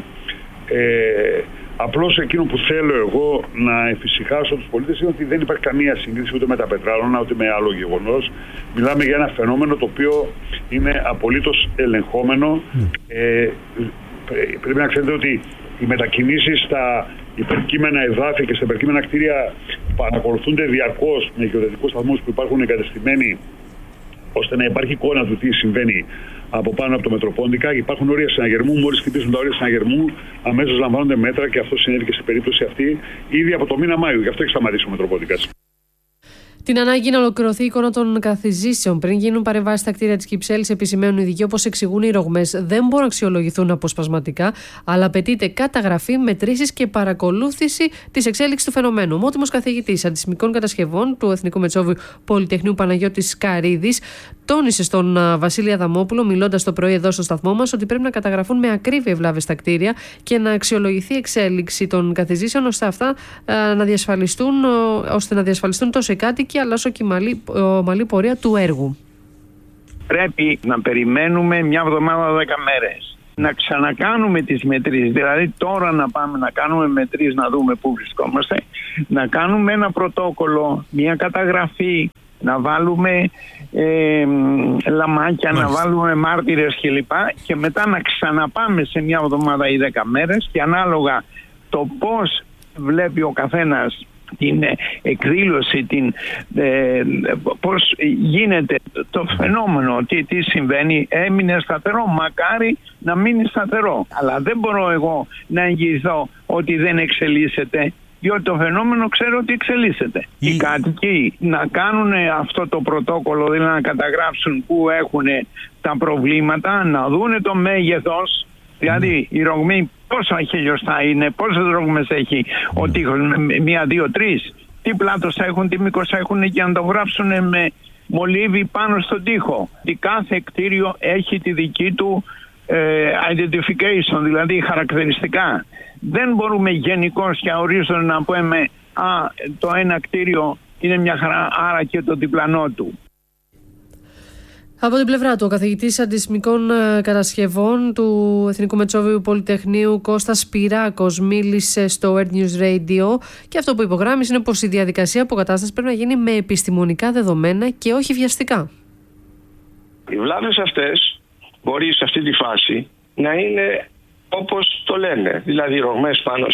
Απλώς εκείνο που θέλω εγώ να εφησυχάσω τους πολίτες είναι ότι δεν υπάρχει καμία σύγκριση ούτε με τα πετράλωνα ούτε με άλλο γεγονός. Μιλάμε για ένα φαινόμενο το οποίο είναι απολύτως ελεγχόμενο. Πρέπει να ξέρετε ότι οι μετακινήσεις στα υπερκείμενα εδάφη και στα υπερκείμενα κτίρια παρακολουθούνται διαρκώς με γεωδετικούς σταθμούς που υπάρχουν εγκατεστημένοι, ώστε να υπάρχει εικόνα του τι συμβαίνει από πάνω από το Μετροπόντικα. Υπάρχουν όρια συναγερμού. Μόλις χτυπήσουν τα όρια συναγερμού, αμέσως λαμβάνονται μέτρα και αυτό συνέβη και στην περίπτωση αυτή ήδη από το μήνα Μάιο. Γι' αυτό έχει σταματήσει ο Μετροπόντικας. Την ανάγκη να ολοκληρωθεί η εικόνα των καθιζήσεων πριν γίνουν παρεμβάσεις στα κτίρια της Κυψέλης επισημαίνουν οι ειδικοί, όπως εξηγούν οι ρογμές. Δεν μπορούν να αξιολογηθούν αποσπασματικά, αλλά απαιτείται καταγραφή, μετρήσεις και παρακολούθηση της εξέλιξης του φαινομένου. Ο ομότιμος καθηγητής αντισημικών κατασκευών του Εθνικού Μετσόβιου Πολυτεχνείου Παναγιώτης Καρίδης τόνισε στον Βασίλη Αδαμόπουλο, μιλώντας το πρωί εδώ στο σταθμό μας, ότι πρέπει να καταγραφούν με ακρίβεια οι βλάβες στα κτίρια και να αξιολογηθεί η εξέλιξη των καθιζήσεων ώστε να διασφαλιστούν τόσο οι κάτοικοι αλλά όσο και η ομαλή πορεία του έργου. Πρέπει να περιμένουμε μια εβδομάδα 10 μέρες. Να ξανακάνουμε τις μετρήσεις, δηλαδή τώρα να πάμε να κάνουμε μετρήσεις, να δούμε πού βρισκόμαστε, να κάνουμε ένα πρωτόκολλο, μια καταγραφή, να βάλουμε λαμάκια, να βάλουμε μάρτυρες κλπ. Και μετά να ξαναπάμε σε μια εβδομάδα ή 10 μέρες και ανάλογα το πώς βλέπει ο καθένας την εκδήλωση, πώς γίνεται το φαινόμενο, τι συμβαίνει, έμεινε σταθερό, μακάρι να μείνει σταθερό. Αλλά δεν μπορώ εγώ να εγγυηθώ ότι δεν εξελίσσεται, διότι το φαινόμενο ξέρω ότι εξελίσσεται. Οι κάτοικοι να κάνουν αυτό το πρωτόκολλο, δηλαδή να καταγράψουν πού έχουν τα προβλήματα, να δούνε το μέγεθος, δηλαδή η ρογμή πόσα χιλιοστά είναι, πόσες ρογμές έχει ο τοίχος, 1, 2, 3, τι πλάτος έχουν, τι μήκος έχουν και να το γράψουν με μολύβι πάνω στον τοίχο. Κάθε κτίριο έχει τη δική του identification, δηλαδή χαρακτηριστικά. Δεν μπορούμε γενικώς και αορίστον να πούμε το ένα κτίριο είναι μια χαρά, άρα και το διπλανό του. Από την πλευρά του, ο καθηγητής αντισημικών κατασκευών του Εθνικού Μετσόβιου Πολυτεχνείου Κώστας Σπυράκος μίλησε στο Earth News Radio και αυτό που υπογράμμισε είναι πως η διαδικασία αποκατάστασης πρέπει να γίνει με επιστημονικά δεδομένα και όχι βιαστικά. Οι βλάβες αυτές μπορεί σε αυτή τη φάση να είναι όπως το λένε, δηλαδή ρογμές πάνω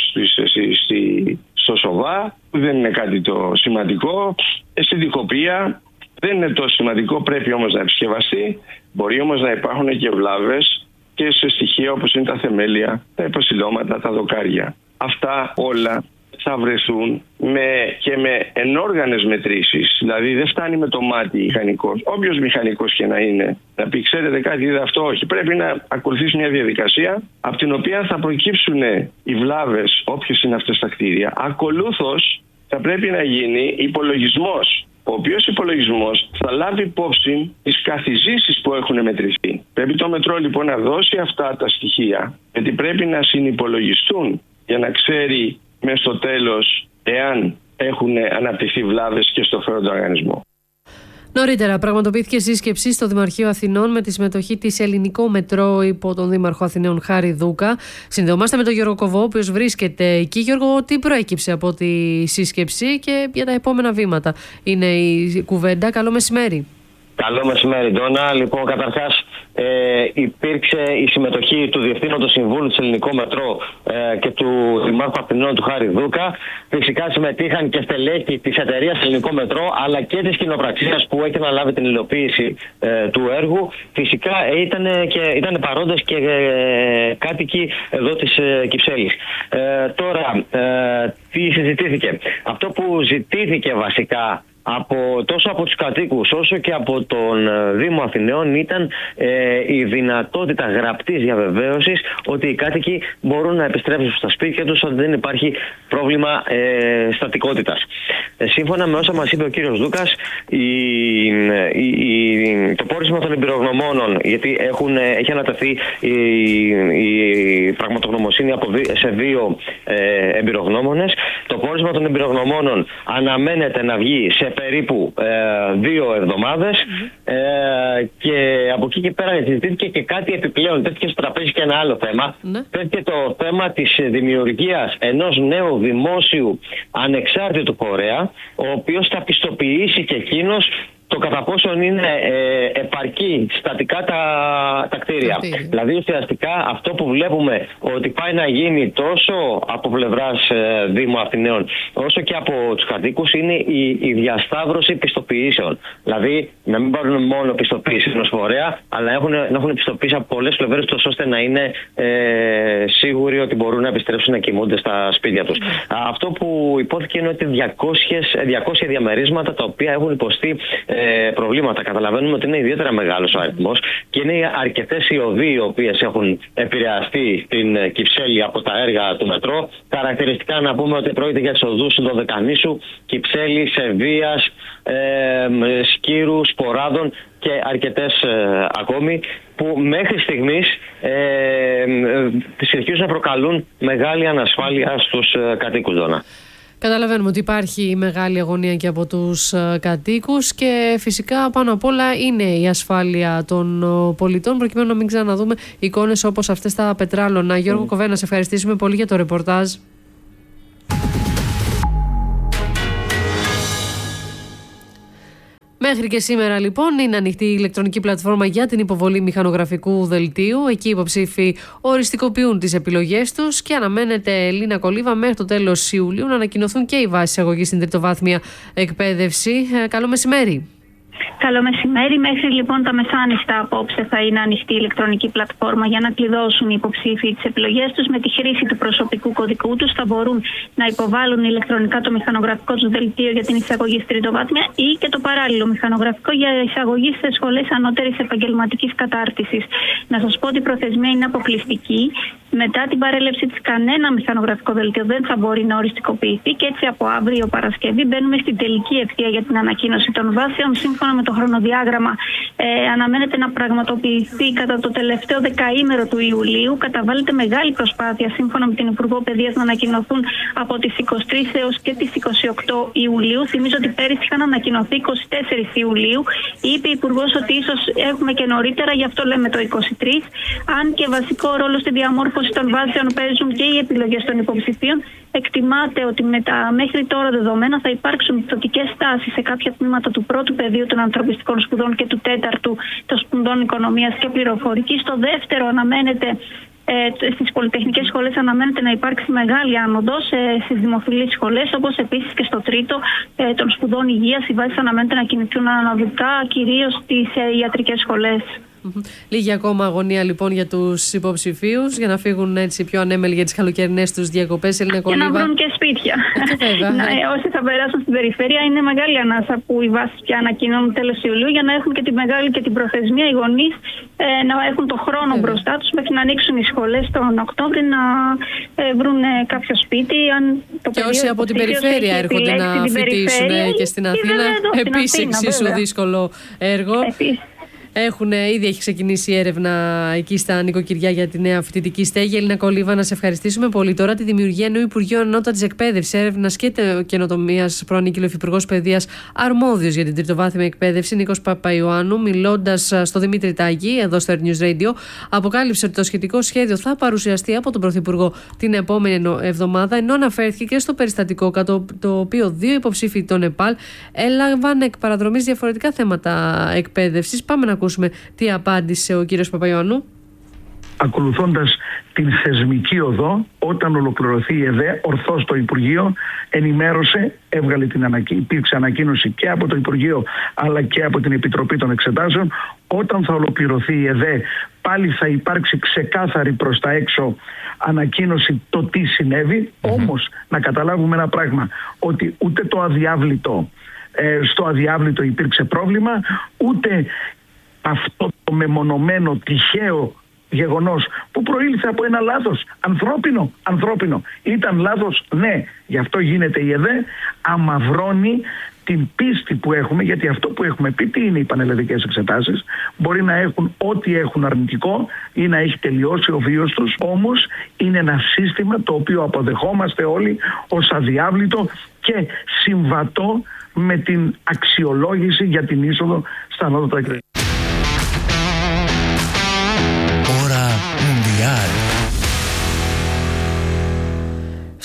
στο σοβά, που δεν είναι κάτι το σημαντικό, στην τοιχοπία. Δεν είναι τόσο σημαντικό, πρέπει όμως να επισκευαστεί. Μπορεί όμως να υπάρχουν και βλάβες και σε στοιχεία όπως είναι τα θεμέλια, τα υποσυλλώματα, τα δοκάρια. Αυτά όλα θα βρεθούν και με ενόργανες μετρήσεις. Δηλαδή δεν φτάνει με το μάτι μηχανικός. Όποιος μηχανικός και να είναι, να πει ξέρετε κάτι, είδε αυτό, όχι. Πρέπει να ακολουθήσει μια διαδικασία από την οποία θα προκύψουν οι βλάβες, όποιες είναι αυτές τα κτίρια. Ακολούθως θα πρέπει να γίνει υπολογισμός, ο οποίος υπολογισμός θα λάβει υπόψη τις καθιζήσεις που έχουν μετρηθεί. Πρέπει το Μετρό λοιπόν να δώσει αυτά τα στοιχεία, γιατί πρέπει να συνυπολογιστούν για να ξέρει μες στο τέλος εάν έχουν αναπτυχθεί βλάβες και στο φέροντα οργανισμό. Νωρίτερα, πραγματοποιήθηκε σύσκεψη στο Δημαρχείο Αθηνών με τη συμμετοχή της Ελληνικό Μετρό υπό τον Δήμαρχο Αθηναίων Χάρη Δούκα. Συνδεόμαστε με τον Γιώργο Κοβό, ο οποίος βρίσκεται εκεί. Γιώργο, τι προέκυψε από τη σύσκεψη και για τα επόμενα βήματα είναι η κουβέντα. Καλό μεσημέρι. Καλό μεσημέρι, Ντόνα. Λοιπόν, καταρχάς υπήρξε η συμμετοχή του Διευθύνοντος Συμβούλου της Ελληνικό Μετρό και του Δημάρχου Αθηνών του Χάρη Δούκα. Φυσικά συμμετείχαν και στελέχη της εταιρείας Ελληνικό Μετρό αλλά και της κοινοπραξίας που έχει αναλάβει την υλοποίηση του έργου. Φυσικά ήταν παρόντες και κάτοικοι εδώ της Κυψέλης. Τώρα, τι συζητήθηκε? Αυτό που ζητήθηκε βασικά τόσο από τους κατοίκους όσο και από τον Δήμο Αθηναίων ήταν η δυνατότητα γραπτής διαβεβαίωσης ότι οι κάτοικοι μπορούν να επιστρέψουν στα σπίτια τους, ότι δεν υπάρχει πρόβλημα στατικότητας. Σύμφωνα με όσα μας είπε ο κύριος Δούκας, το πόρισμα των εμπειρογνωμόνων, γιατί έχει ανατεθεί η πραγματογνωμοσύνη σε 2 εμπειρογνώμονες, το πόρισμα των εμπειρογνωμόνων αναμένεται να βγει σε περίπου 2 εβδομάδες και από εκεί και πέρα συζητήθηκε και κάτι επιπλέον. Τέθηκε στο τραπέζι και ένα άλλο θέμα. Τέθηκε το θέμα της δημιουργίας ενός νέου δημόσιου ανεξάρτητου φορέα, ο οποίος θα πιστοποιήσει και εκείνος το κατά πόσον είναι επαρκή στατικά τα κτίρια. Δηλαδή ουσιαστικά αυτό που βλέπουμε ότι πάει να γίνει τόσο από πλευράς Δήμου Αθηναίων όσο και από τους κατοίκους είναι η διασταύρωση πιστοποιήσεων. Δηλαδή να μην πάρουν μόνο πιστοποίηση ενός φορέα, αλλά να έχουν πιστοποίηση από πολλές πλευρές ώστε να είναι σίγουροι ότι μπορούν να επιστρέψουν να κοιμούνται στα σπίτια τους. Αυτό που υπόθηκε είναι ότι 200 διαμερίσματα τα οποία έχουν υποστεί προβλήματα. Καταλαβαίνουμε ότι είναι ιδιαίτερα μεγάλος ο αριθμός και είναι αρκετές οι οδοί οι οποίες έχουν επηρεαστεί στην Κυψέλη από τα έργα του μετρό. Χαρακτηριστικά να πούμε ότι πρόκειται για τις οδούς Δωδεκανήσου, Κυψέλη, Σεβίας, Σκύρου, Σποράδων και αρκετές ακόμη που μέχρι στιγμής συνεχίζουν να προκαλούν μεγάλη ανασφάλεια στους κατοίκους, Δώνα. Καταλαβαίνουμε ότι υπάρχει μεγάλη αγωνία και από τους κατοίκους και φυσικά πάνω απ' όλα είναι η ασφάλεια των πολιτών προκειμένου να μην ξαναδούμε εικόνες όπως αυτές τα πετράλωνα. Γιώργο Κοβένα, σε ευχαριστήσουμε πολύ για το ρεπορτάζ. Μέχρι και σήμερα λοιπόν είναι ανοιχτή η ηλεκτρονική πλατφόρμα για την υποβολή μηχανογραφικού δελτίου. Εκεί οι υποψήφοι οριστικοποιούν τις επιλογές τους και αναμένεται, Ελίνα Κολίβα, μέχρι το τέλος Ιουλίου να ανακοινωθούν και οι βάσεις αγωγής στην τριτοβάθμια εκπαίδευση. Καλό μεσημέρι. Καλό μεσημέρι. Μέχρι λοιπόν τα μεσάνυχτα απόψε θα είναι ανοιχτή η ηλεκτρονική πλατφόρμα για να κλειδώσουν οι υποψήφοι τις επιλογές τους. Με τη χρήση του προσωπικού κωδικού τους θα μπορούν να υποβάλουν ηλεκτρονικά το μηχανογραφικό τους δελτίο για την εισαγωγή στη τριτοβάθμια ή και το παράλληλο μηχανογραφικό για εισαγωγή σε σχολές ανώτερης επαγγελματικής κατάρτισης. Να σας πω ότι η προθεσμία είναι αποκλειστική. Μετά την παρέλευση της, κανένα μηχανογραφικό δελτίο δεν θα μπορεί να οριστικοποιηθεί και έτσι από αύριο Παρασκευή μπαίνουμε στην τελική ευθεία για την ανακοίνωση των βάσεων. Σύμφωνα με το χρονοδιάγραμμα, αναμένεται να πραγματοποιηθεί κατά το τελευταίο δεκαήμερο του Ιουλίου. Καταβάλλεται μεγάλη προσπάθεια, σύμφωνα με την Υπουργό Παιδείας, να ανακοινωθούν από τις 23 έως και τις 28 Ιουλίου. Θυμίζω ότι πέρυσι είχαν ανακοινωθεί 24 Ιουλίου. Είπε η Υπουργός ότι ίσως έχουμε και νωρίτερα, γι' αυτό λέμε το 23. Αν και βασικό ρόλο στη διαμόρφωση των βάσεων παίζουν και οι επιλογές των υποψηφίων, εκτιμάται ότι με τα μέχρι τώρα δεδομένα θα υπάρξουν πτωτικές τάσεις σε κάποια τμήματα του πρώτου πεδίου των ανθρωπιστικών σπουδών και του τέταρτου των σπουδών οικονομίας και πληροφορικής. Στο δεύτερο αναμένεται, στις πολυτεχνικές σχολές αναμένεται να υπάρξει μεγάλη άνοδος, στις δημοφιλείς σχολές, όπως επίσης και στο τρίτο των σπουδών υγείας. Οι βάσεις αναμένεται να κινηθούν αναδικά, κυρίως στις ιατρικές σχολές. Λίγη ακόμα αγωνία λοιπόν για τους υποψηφίους για να φύγουν έτσι πιο ανέμελοι για τις καλοκαιρινές τους διακοπές. Και να βρουν και σπίτια. Όσοι θα περάσουν στην περιφέρεια, είναι μεγάλη ανάσα που οι βάσεις πια ανακοινώνουν τέλος Ιουλίου για να έχουν και τη μεγάλη και την προθεσμία οι γονείς να έχουν το χρόνο μπροστά τους μέχρι να ανοίξουν οι σχολές τον Οκτώβρη να βρουν κάποιο σπίτι. Και όσοι από την περιφέρεια έρχονται να φοιτήσουν και στην Αθήνα, επίσης εξίσου δύσκολο έργο. Ήδη έχει ξεκινήσει η έρευνα εκεί στα νοικοκυριά για τη νέα φοιτητική στέγη. Ελίνα Κολίβα, να σε ευχαριστήσουμε πολύ. Τώρα τη δημιουργία νέου Υπουργείου Ανώτατης Εκπαίδευσης, Έρευνας και Καινοτομίας, προανήκειλε ο Υφυπουργός Παιδείας αρμόδιος για την τριτοβάθμια εκπαίδευση, Νίκος Παπαϊωάννου, μιλώντας στο Δημήτρη Τάκη, εδώ στο Air News Radio, αποκάλυψε ότι το σχετικό σχέδιο θα παρουσιαστεί από τον Πρωθυπουργό την επόμενη εβδομάδα, ενώ αναφέρθηκε και στο περιστατικό κατά το οποίο δύο υποψήφοι των ΕΠΑΛ έλαβαν εκ παραδρομής διαφορετικά θέματα εκπαίδευσης. Πάμε να ακούσουμε τι απάντησε ο κύριος Παπαϊωάννου. Ακολουθώντας την θεσμική οδό, όταν ολοκληρωθεί η ΕΔΕ, ορθώς το Υπουργείο ενημέρωσε, έβγαλε υπήρξε ανακοίνωση και από το Υπουργείο αλλά και από την Επιτροπή των Εξετάσεων. Όταν θα ολοκληρωθεί η ΕΔΕ, πάλι θα υπάρξει ξεκάθαρη προς τα έξω ανακοίνωση το τι συνέβη. Όμως να καταλάβουμε ένα πράγμα, ότι ούτε στο αδιάβλητο υπήρξε πρόβλημα, ούτε αυτό το μεμονωμένο τυχαίο γεγονός που προήλθε από ένα λάθος ανθρώπινο. Ήταν λάθος, ναι, γι' αυτό γίνεται η ΕΔΕ, αμαυρώνει την πίστη που έχουμε, γιατί αυτό που έχουμε πει, τι είναι οι πανελλαδικές εξετάσεις, μπορεί να έχουν ό,τι έχουν αρνητικό ή να έχει τελειώσει ο βίος τους, όμως είναι ένα σύστημα το οποίο αποδεχόμαστε όλοι ως αδιάβλητο και συμβατό με την αξιολόγηση για την είσοδο στα ανώτατα εκπαιδευτικά.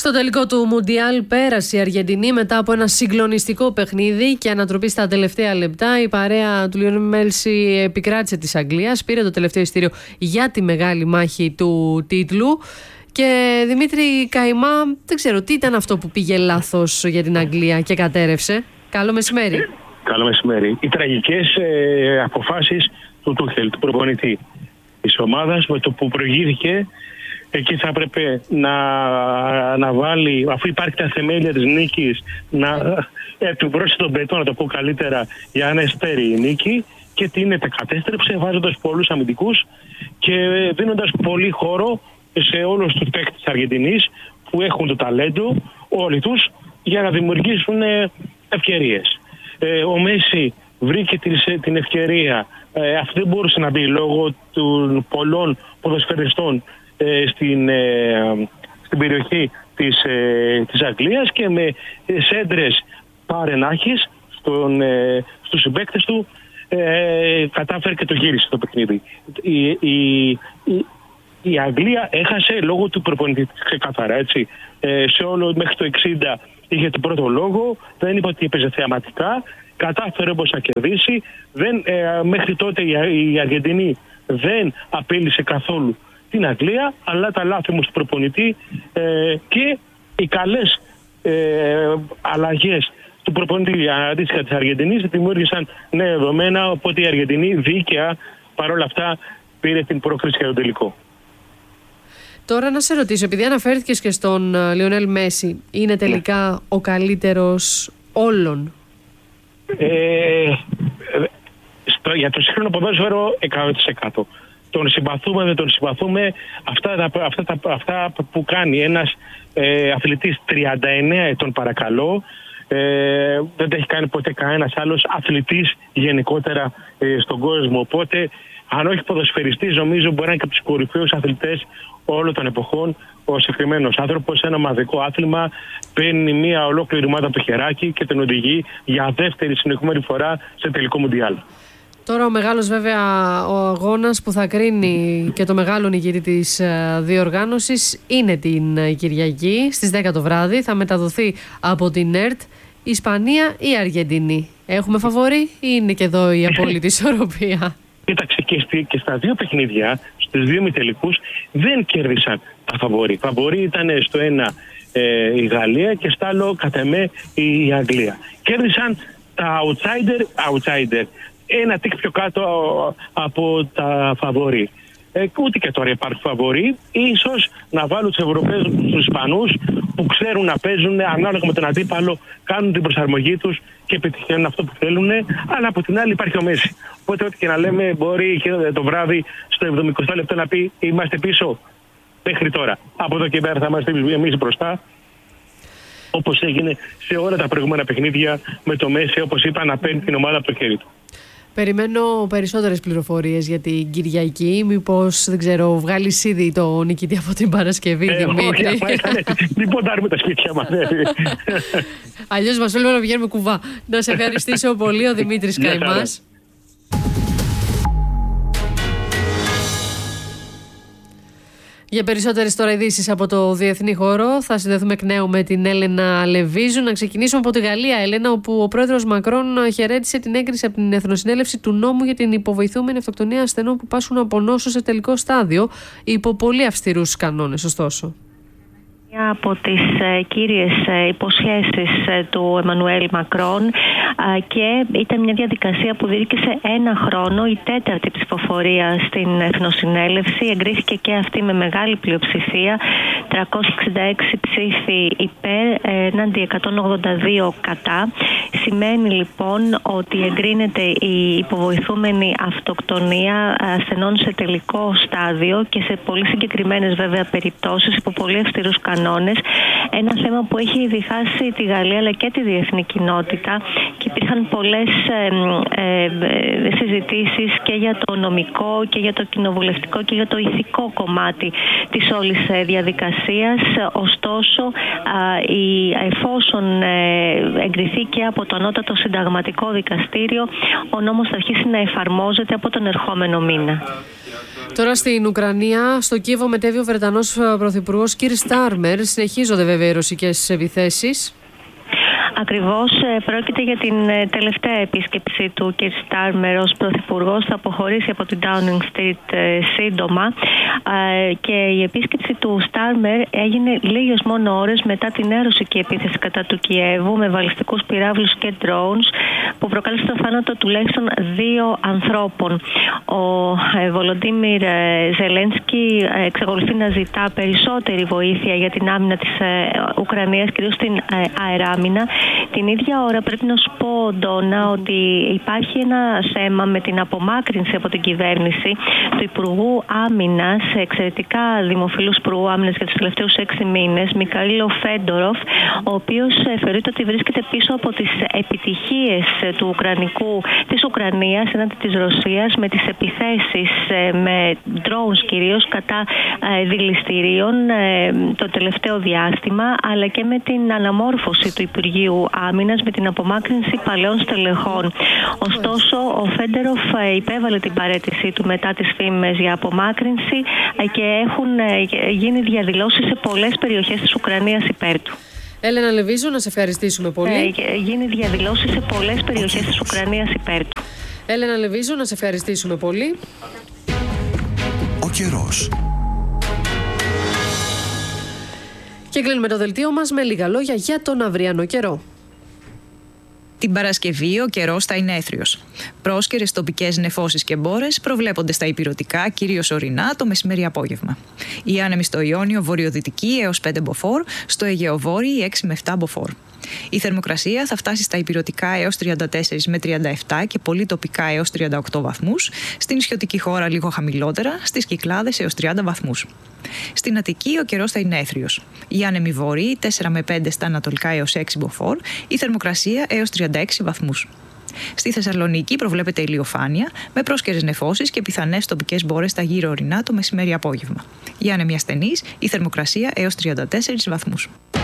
Στο τελικό του Μουντιάλ πέρασε η Αργεντινή μετά από ένα συγκλονιστικό παιχνίδι και ανατροπή στα τελευταία λεπτά. Η παρέα του Λιονέλ Μέση επικράτησε της Αγγλίας, πήρε το τελευταίο ειστήριο για τη μεγάλη μάχη του τίτλου. Και Δημήτρη Καϊμά, δεν ξέρω τι ήταν αυτό που πήγε λάθος για την Αγγλία και κατέρευσε. Καλό μεσημέρι. Καλό μεσημέρι. Οι τραγικές αποφάσεις του Τούχελ, του προπονητή της ομάδας, με το που προηγήθηκε. Εκεί θα έπρεπε να βάλει, αφού υπάρχει τα θεμέλια της νίκης, να επιβρώσει τον πετό, να το πω καλύτερα, για να εστέρει η νίκη, και την κατέστρεψε βάζοντας πολλούς αμυντικούς και δίνοντας πολύ χώρο σε όλους τους παίκτες της Αργεντινής που έχουν το ταλέντο, όλοι τους, για να δημιουργήσουν ευκαιρίες. Ο Μέση βρήκε την ευκαιρία, αυτή δεν μπορούσε να μπει λόγω των πολλών ποδοσφαιριστών στην περιοχή της Αγγλίας, και με σέντρες παρενάχης στους συμπαίκτες του κατάφερε και το γύρισε το παιχνίδι. Η Αγγλία έχασε λόγω του προπονητή, ξεκάθαρα, έτσι. Σε όλο μέχρι το 60 είχε το πρώτο λόγο, δεν είπε ότι έπαιζε θεαματικά, κατάφερε όπως να κερδίσει. Μέχρι τότε η Αργεντινή δεν απείλησε καθόλου την Αγγλία, αλλά τα λάθη μου του προπονητή και οι καλές αλλαγές του προπονητή αντίστοιχα της Αργεντινής δημιούργησαν νέα δεδομένα, οπότε η Αργεντινή δίκαια παρόλα αυτά πήρε την πρόκριση για τον τελικό. Τώρα να σε ρωτήσω, επειδή αναφέρθηκες και στον Λιονέλ Μέση, είναι τελικά ο καλύτερος όλων? Για το σύγχρονο ποδόσφαιρο 100%. Τον συμπαθούμε, δεν τον συμπαθούμε. Αυτά που κάνει ένας αθλητής 39 ετών, παρακαλώ, δεν τα έχει κάνει ποτέ κανένας άλλος αθλητής γενικότερα στον κόσμο. Οπότε, αν όχι ποδοσφαιριστής, νομίζω μπορεί να είναι και από τους κορυφαίους αθλητές όλων των εποχών. Ο συγκεκριμένος άνθρωπος, ένα ομαδικό άθλημα, παίρνει μια ολόκληρη ομάδα από το χεράκι και τον οδηγεί για δεύτερη συνεχόμενη φορά σε τελικό Μουντιάλ. Τώρα ο μεγάλος βέβαια ο αγώνας που θα κρίνει και το μεγάλο νικητή της διοργάνωσης είναι την Κυριακή στις 10 το βράδυ. Θα μεταδοθεί από την ΕΡΤ. Ισπανία ή Αργεντινή? Έχουμε φαβορί ή είναι και εδώ η απόλυτη ισορροπία? Κοίταξε, και στα δύο παιχνίδια, στους δύο ημιτελικούς, δεν κέρδισαν τα φαβορί. Φαβορί ήταν στο ένα η Γαλλία και στο άλλο κατ' εμέ η Αγγλία. Κέρδισαν τα outsider, ένα τικ πιο κάτω από τα φαβορί. Ούτε και τώρα υπάρχουν φαβορί. Ίσως να βάλουν τους Ευρωπαίους, τους Ισπανούς, που ξέρουν να παίζουν ανάλογα με τον αντίπαλο, κάνουν την προσαρμογή τους και πετυχαίνουν αυτό που θέλουν. Αλλά από την άλλη υπάρχει ο Μέση. Οπότε, ό,τι και να λέμε, μπορεί το βράδυ στο 70 λεπτό να πει: είμαστε πίσω μέχρι τώρα. Από εδώ και πέρα θα είμαστε εμείς μπροστά. Όπως έγινε σε όλα τα προηγούμενα παιχνίδια με το Μέση, όπως είπα, να παίρνει την ομάδα από το χέρι του. Περιμένω περισσότερες πληροφορίες για την Κυριακή. Μήπως, δεν ξέρω, βγάλεις ήδη το νικητή από την Παρασκευή, Δημήτρη? Μην ποντάρουμε τα σπίτια μας. Αλλιώς μας θέλουμε να βγαίνουμε κουβά. Να σε ευχαριστήσω πολύ, ο Δημήτρης Καϊμάς. Για περισσότερες τώρα ειδήσεις από το διεθνή χώρο θα συνδεθούμε εκ νέου με την Έλενα Λεβίζου. Να ξεκινήσουμε από τη Γαλλία, Έλενα, όπου ο πρόεδρος Μακρόν χαιρέτησε την έγκριση από την Εθνοσυνέλευση του νόμου για την υποβοηθούμενη αυτοκτονία ασθενών που πάσχουν από νόσο σε τελικό στάδιο, υπό πολύ αυστηρούς κανόνες, ωστόσο. Από τις κύριες υποσχέσεις του Εμμανουέλ Μακρόν, και ήταν μια διαδικασία που διήρκησε ένα χρόνο. Η τέταρτη ψηφοφορία στην Εθνοσυνέλευση εγκρίθηκε και αυτή με μεγάλη πλειοψηφία, 366 ψήφοι υπέρ έναντι 182 κατά. Σημαίνει λοιπόν ότι εγκρίνεται η υποβοηθούμενη αυτοκτονία ασθενών σε τελικό στάδιο και σε πολύ συγκεκριμένες βέβαια περιπτώσεις υπό πολύ αυστηρούς κανόνες. Ένα θέμα που έχει διχάσει τη Γαλλία αλλά και τη διεθνή κοινότητα, και υπήρχαν πολλές συζητήσεις και για το νομικό και για το κοινοβουλευτικό και για το ηθικό κομμάτι της όλης διαδικασίας. Ωστόσο, εφόσον εγκριθεί και από το Ανώτατο Συνταγματικό Δικαστήριο, ο νόμος θα αρχίσει να εφαρμόζεται από τον ερχόμενο μήνα. Τώρα στην Ουκρανία, στο Κίεβο μετέβη ο Βρετανός Πρωθυπουργός Κιρ Στάρμερ Στάρμερ. Συνεχίζονται βέβαια οι ρωσικές επιθέσεις. Ακριβώς, πρόκειται για την τελευταία επίσκεψη του κ. Στάρμερ ως πρωθυπουργός. Θα αποχωρήσει από την Downing Street σύντομα και η επίσκεψη του Στάρμερ έγινε λίγες μόνο ώρες μετά την νεορωσική επίθεση κατά του Κιέβου με βαλιστικούς πυράβλους και drones που προκάλεσε το θάνατο τουλάχιστον 2 ανθρώπων. Ο Βολοντίμιρ Ζελένσκι εξακολουθεί να ζητά περισσότερη βοήθεια για την άμυνα της Ουκρανίας, κυρίως στην αεράμινα. Την ίδια ώρα πρέπει να σου πω, Ντόνα, ότι υπάρχει ένα θέμα με την απομάκρυνση από την κυβέρνηση του Υπουργού Άμυνας, εξαιρετικά δημοφιλούς Υπουργού Άμυνας για τους τελευταίους 6 μήνες, Μιχαήλο Φέντοροφ, ο οποίος θεωρείται ότι βρίσκεται πίσω από τις επιτυχίες της Ουκρανίας έναντι της Ρωσίας με τις επιθέσεις με drones κυρίως κατά δηληστηρίων το τελευταίο διάστημα, αλλά και με την αναμόρφωση του Υπουργείου Άμυνας με την απομάκρυνση παλαιών στελεχών. Ωστόσο, ο Φέντεροφ υπέβαλε την παραίτησή του μετά τις φήμες για απομάκρυνση και έχουν γίνει διαδηλώσεις σε πολλές περιοχές της Ουκρανίας υπέρ του. Έλενα Λεβίζου, να σε ευχαριστήσουμε πολύ. Γίνει διαδηλώσεις σε πολλές περιοχές της Ουκρανίας υπέρ του. Έλενα Λεβίζου, να σε ευχαριστήσουμε πολύ. Ο καιρός. Και κλείνουμε το δελτίο μας με λίγα λόγια για τον αυριανό καιρό. Την Παρασκευή ο καιρός θα είναι έθριος. Πρόσκαιρες τοπικές νεφώσεις και μπόρες προβλέπονται στα ηπειρωτικά, κυρίως ορεινά, το μεσημέρι-απόγευμα. Οι άνεμοι στο Ιόνιο βορειοδυτική έως 5 μποφόρ, στο Αιγαιοβόρειο 6 με 7 μποφόρ. Η θερμοκρασία θα φτάσει στα ηπειρωτικά έως 34 με 37 και πολύ τοπικά έως 38 βαθμούς, στην νησιωτική χώρα λίγο χαμηλότερα, στις Κυκλάδες έως 30 βαθμούς. Στην Αττική ο καιρός θα είναι έθριος. Οι άνεμοι βόρειοι 4 με 5 στα ανατολικά έως 6 μποφόρ, η θερμοκρασία έως 36 βαθμούς. Στη Θεσσαλονίκη προβλέπεται ηλιοφάνεια με πρόσκαιρες νεφώσεις και πιθανές τοπικές μπόρες στα γύρω ορεινά το μεσημέρι-απόγευμα. Οι άνεμοι ασθενείς, η θερμοκρασία έως 34 βαθμούς.